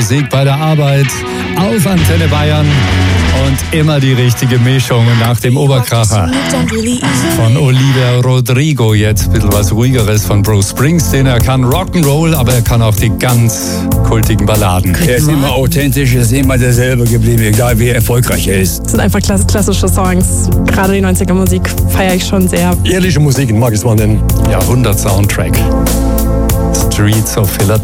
Musik bei der Arbeit auf Antenne Bayern und immer die richtige Mischung. Und nach dem Oberkracher von Olivia Rodrigo jetzt ein bisschen was Ruhigeres von Bruce Springsteen. Er kann Rock'n'Roll, aber er kann auch die ganz kultigen Balladen. Er ist immer authentisch, er ist immer derselbe geblieben, egal wie erfolgreich er ist. Das sind einfach klassische Songs. Gerade die 90er-Musik feiere ich schon sehr. Ehrliche Musik mag ich es mal nennen. Jahrhundert-Soundtrack. Streets of Philadelphia.